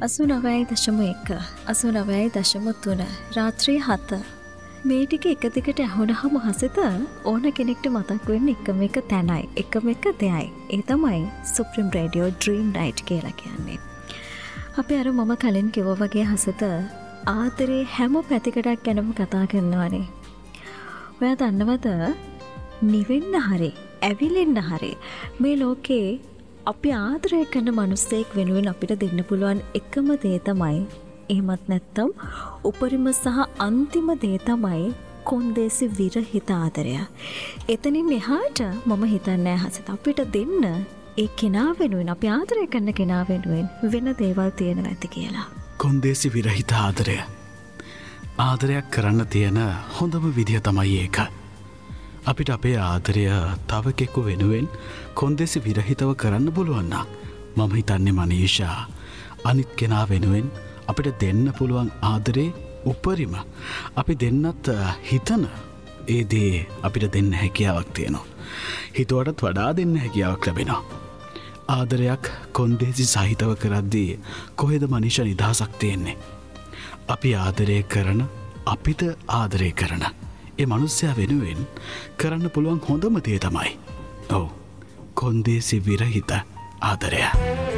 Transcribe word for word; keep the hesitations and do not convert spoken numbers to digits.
අසූ නවයයි දශම එක, අසූ නවයයි දශම තුන, රාත්‍රී හත. මේ ටික එක දිගට ඇහුණහම හසිත ඕන කෙනෙක්ට මතක් වෙන්නේ එකම එක තැනයි, එකම එක දෙයයි. ඒ තමයි සුප්‍රීම රේඩියෝ ඩ්‍රීම් නයිට් කියලා කියන්නේ. අපි අර මම කලින් කිව්වා වගේ හසිත ආදරේ හැම පැතිකඩක් ගැනම කතා කරනවානේ. ඔයා දන්නවද නිවෙන්න හරි, ඇවිලෙන්න හරි මේ ලෝකේ අපි ආදරය කරන මනුස්සයෙක් වෙනුවෙන් අපිට දෙන්න පුළුවන් එකම දේ තමයි, එහෙමත් නැත්නම් උපරිම සහ අන්තිම දේ තමයි කොන්දේසි විරහිත ආදරය. එතනින් එහාට මම හිතන්නේ හසිත අපිට දෙන්න ඒ කෙනා වෙනුවෙන්, අපි ආදරය කරන කෙනා වෙනුවෙන් වෙන දේවල් තියෙනවා ඇති කියලා. කොන්දේසි විරහිත ආදරය. ආදරයක් කරන්න තියෙන හොඳම විදිහ තමයි ඒක. අපිට අපේ ආදරය තව කෙනෙකු වෙනුවෙන් කොන්දේසි විරහිතව කරන්න පුළුවන් නම් මම හිතන්නේ මනීෂා අනිත් කෙනා වෙනුවෙන් අපිට දෙන්න පුළුවන් ආදරේ උපරිම අපි දෙන්නත් හිතන ඒ දේ අපිට දෙන්න හැකියාවක් තියෙනවා. හිතුවටත් වඩා දෙන්න හැකියාවක් ලැබෙනවා. ආදරයක් කොන්දේසි සහිතව කරද්දී කොහෙද මනීෂා නිදහසක් තියෙන්නේ? අපි ආදරය කරන, අපිට ආදරය කරන ඒ මනුස්සයා වෙනුවෙන් කරන්න පුළුවන් හොඳම දේ තමයි ඔව් කොන්දේසි විරහිත ආදරය.